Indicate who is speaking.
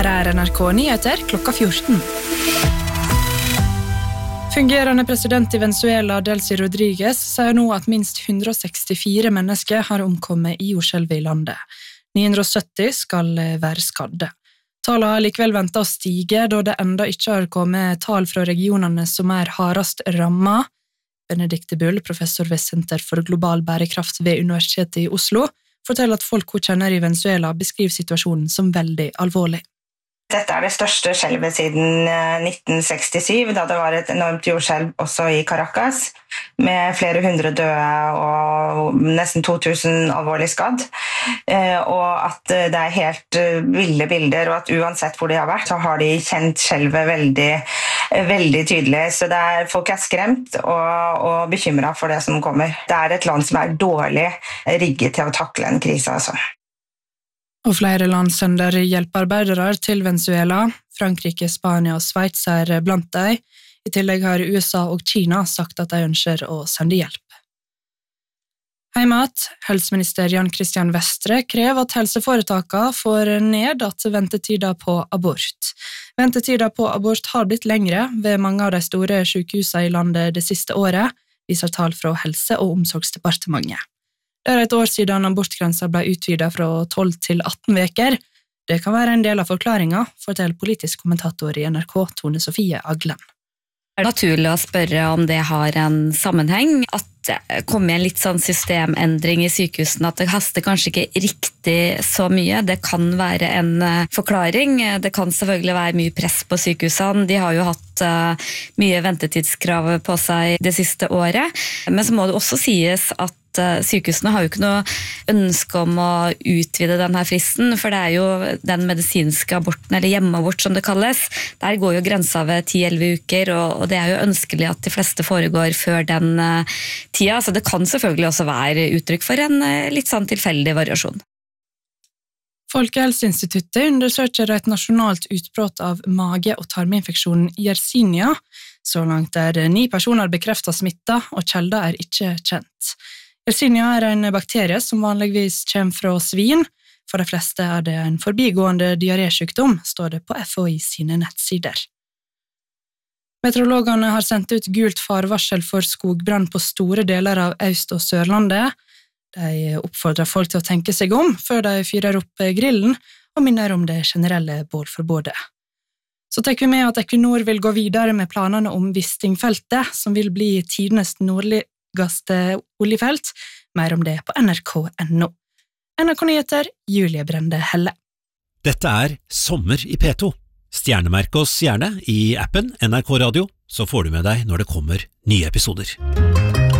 Speaker 1: Her NRK Nyheter klokka 14. Fungerende president i Venezuela, Delcy Rodríguez, sier nå at minst 164 mennesker har omkommet i jordskjelvet i landet. 970 skal være skadde. Tallet har likevel ventet å stige, da det enda ikke har kommet tall fra regionene som hardest rammet. Benedikte Bull, professor ved Senter for global bærekraft ved Universitetet i Oslo, forteller at folk hun kjenner i Venezuela beskriver situasjonen som veldig alvorlig.
Speaker 2: Dette det største skjelvet siden 1967, da det var et enormt jordskjelv også i Caracas, med flere hundre døde og nesten 2000 alvorlig skadd. Og at det helt ville bilder, og at uansett hvor de har vært, så har de kjent skjelvet veldig tydelig. Så folk skremt og bekymret for det som kommer. Det et land som dårlig rigget til å takle en krise, altså.
Speaker 1: Og flere land sender hjelpearbeidere til Venezuela. Frankrike, Spania og Sveits blant dem. I tillegg har USA og Kina sagt at de ønsker å sende hjelp. Heimat, helseminister Jan Christian Vestre krever at helseforetakene får ned at ventetiden på abort. Ventetiden på abort har blitt lengre ved mange av de store sykehusene i landet det siste året, viser tall fra Helse- og omsorgsdepartementet. Det et år siden abortgrensa ble utvidet fra 12 til 18 veker. Det kan være en del av forklaringen, forteller politisk kommentator i NRK, Tone Sofie Aglen.
Speaker 3: Det naturlig å spørre om det har en sammenheng, at det kommer en litt sånn systemendring i sykehusene, at det haster kanskje ikke riktig så mye. Det kan være en forklaring. Det kan selvfølgelig være mye press på sykehusene. De har jo hatt mye ventetidskrav på seg det siste året. Men så må det også sies at sykehusene har jo ikke noe ønske om å utvide denne fristen, for det jo den medisinske aborten, eller hjemmeabort som det kalles. Der går jo grensa ved 10-11 uker, og det jo ønskelig at de fleste foregår før den tida, så det kan selvfølgelig også være uttrykk for en litt sånn tilfeldig variasjon.
Speaker 1: Folkehelseinstituttet undersøker et nasjonalt utbrudd av mage- og tarminfeksjonen Yersinia. Så langt 9 personer bekreftet smitta, og kjelda ikke kjent. Yersinia en bakterie som vanligvis kommer fra svin. For de fleste det en forbigående diarésykdom, står det på FHI sine nettsider. Meteorologene har sendt ut gult farvarsel for skogbrann på store deler av Øst- og Sørlandet. De oppfordrer folk til å tenke seg om før de fyrer opp grillen, og minner om det generelle bålforbudet. Så tenker vi med at Equinor vil gå videre med planene om Wisting-feltet, som vil bli tidenes nordligste oljefelt. Mer om det på nrk.no. NRK Nyheter, Julie Brende Helle.
Speaker 4: Dette Sommer i P2. Stjernemerk oss gjerne i appen NRK Radio, så får du med deg når det kommer nye episoder.